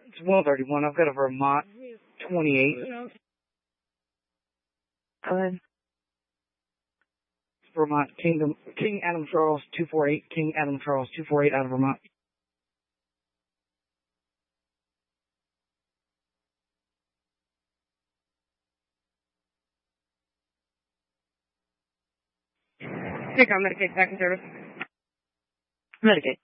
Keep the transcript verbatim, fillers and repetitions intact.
It's one thirty-one. I've got a Vermont twenty-eight. Go ahead. Vermont Kingdom King Adam Charles two four eight. King Adam Charles two four eight out of Vermont. Here, come Medicaid, back in service. Medicaid.